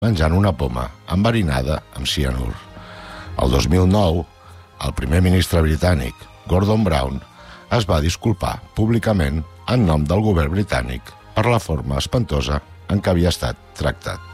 menjant una poma enverinada amb cianur. El 2009, el primer ministre britànic, Gordon Brown, es va disculpar públicament en nom del govern britànic per la forma espantosa en què havia estat tractat.